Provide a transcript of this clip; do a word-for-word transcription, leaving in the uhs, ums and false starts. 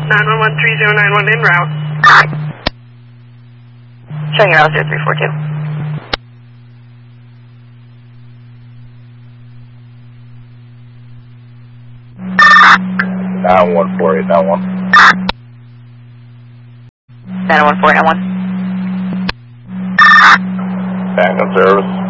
nine one one three zero nine one en route. Showing you route zero three four two. nine one four eight nine one. nine one four eight nine one. Tango service.